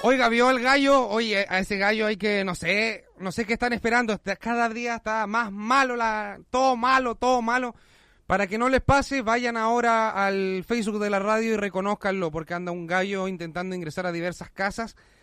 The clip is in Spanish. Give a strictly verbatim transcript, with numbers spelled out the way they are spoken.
Oiga, vio el gallo, oye, a ese gallo hay que, no sé, no sé qué están esperando, está- cada día está más malo, la, todo malo, todo malo. Para que no les pase, vayan ahora al Facebook de la radio y reconózcanlo, porque anda un gallo intentando ingresar a diversas casas